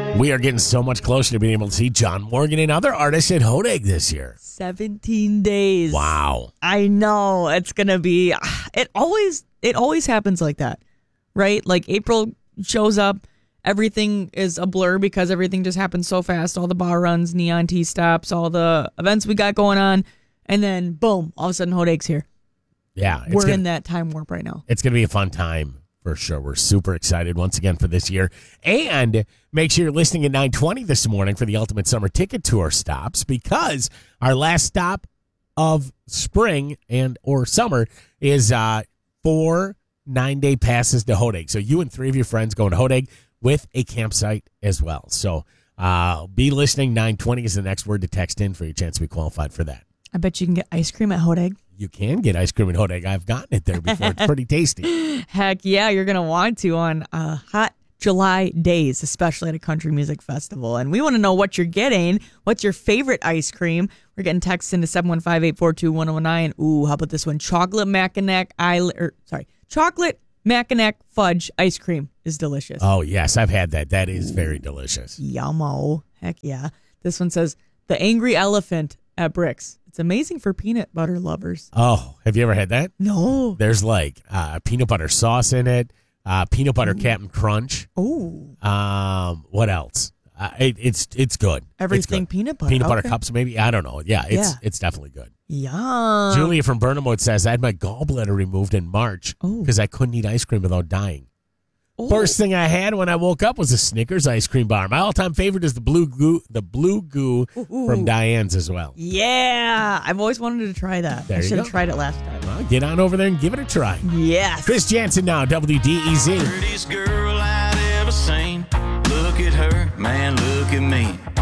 We are getting so much closer to being able to see John Morgan and other artists at Hodag this year. 17 days. Wow. I know. It's going to be... It always happens like that, right? Like April shows up, everything is a blur because everything just happens so fast. All the bar runs, neon tea stops, all the events we got going on. And then, boom, all of a sudden Hodag's here. Yeah. We're in that time warp right now. It's going to be a fun time. For sure. We're super excited once again for this year. And make sure you're listening at 9:20 this morning for the Ultimate Summer Ticket Tour stops, because our last stop of spring and or summer is 4 9-day passes to Hodag. So you and 3 of your friends going to Hodag with a campsite as well. So be listening. 9:20 is the next word to text in for your chance to be qualified for that. I bet you can get ice cream at Hodag. You can get ice cream at Hodag. I've gotten it there before. It's pretty tasty. Heck yeah, you're going to want to on hot July days, especially at a country music festival. And we want to know what you're getting. What's your favorite ice cream? We're getting texts into 715-842-1019. Ooh, how about this one? Chocolate Mackinac fudge ice cream is delicious. Oh, yes, I've had that. That is very delicious. Yummo. Heck yeah. This one says, the Angry Elephant at Bricks. It's amazing for peanut butter lovers. Oh, have you ever had that? No. There's like peanut butter sauce in it, peanut butter Captain Crunch. Oh. What else? It's good. Everything it's good. Peanut butter. Peanut butter cups, maybe. I don't know. Yeah, it's definitely good. Yum. Julia from Burnham says, I had my gallbladder removed in March because I couldn't eat ice cream without dying. First thing I had when I woke up was a Snickers ice cream bar. My all-time favorite is the blue goo from Diane's as well. Yeah, I've always wanted to try that. I should have tried it last time. Well, get on over there and give it a try. Yes. Chris Jansen now, WDEZ. Prettiest girl I'd ever seen. Look at her, man, look at me.